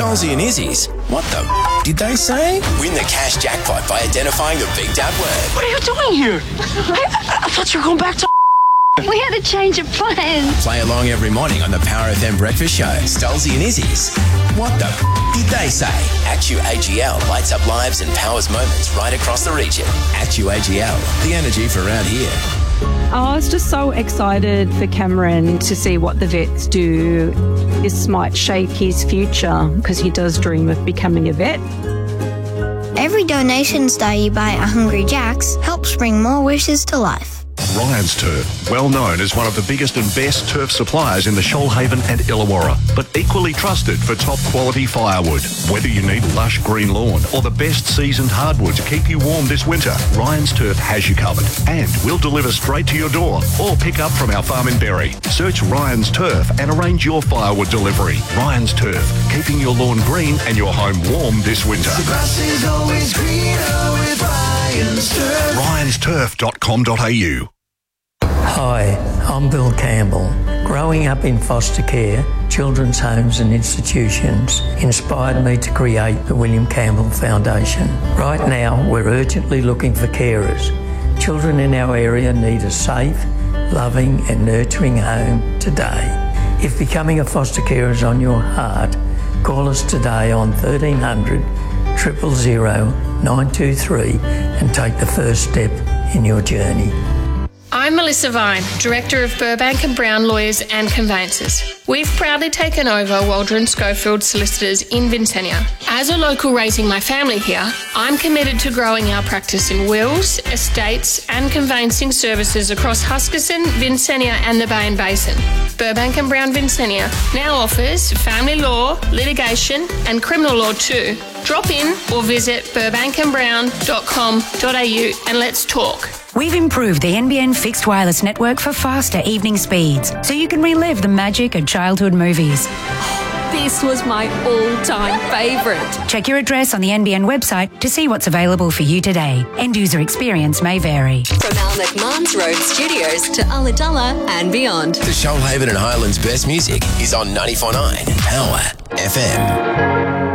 Stolzy and Izzy's What the did they say? Win the cash jackpot by identifying the big dad word. What are you doing here? I thought you were going back to... We had a change of plans. Play along every morning on the Power FM breakfast show. Stolzy and Izzy's What the did they say? Actu AGL lights up lives and powers moments right across the region. Actu AGL, the energy for around here. I was just so excited for Cameron to see what the vets do. This might shape his future because he does dream of becoming a vet. Every donations day you buy at Hungry Jack's helps bring more wishes to life. Ryan's Turf, well known as one of the biggest and best turf suppliers in the Shoalhaven and Illawarra, but equally trusted for top quality firewood. Whether you need lush green lawn or the best seasoned hardwood to keep you warm this winter, Ryan's Turf has you covered and will deliver straight to your door or pick up from our farm in Berry. Search Ryan's Turf and arrange your firewood delivery. Ryan's Turf, keeping your lawn green and your home warm this winter. The grass is always greener with Ryan's Turf. Ryan'sTurf.com.au. Hi, I'm Bill Campbell. Growing up in foster care, children's homes and institutions inspired me to create the William Campbell Foundation. Right now, we're urgently looking for carers. Children in our area need a safe, loving and nurturing home today. If becoming a foster carer is on your heart, call us today on 1300 000 923 and take the first step in your journey. I'm Melissa Vine, Director of Burbank and Brown Lawyers and Conveyancers. We've proudly taken over Waldron Schofield Solicitors in Vincennia. As a local raising my family here, I'm committed to growing our practice in wills, estates and conveyancing services across Huskisson, Vincennia and the Bay and Basin. Burbank and Brown Vincennia now offers family law, litigation and criminal law too. Drop in or visit burbankandbrown.com.au and let's talk. We've improved the NBN fixed wireless network for faster evening speeds, so you can relive the magic of childhood movies. This was my all-time favourite. Check your address on the NBN website to see what's available for you today. End user experience may vary. From our McMahon's Road studios to Ulladulla and beyond. The Shoalhaven and Highlands best music is on 94.9 Power FM.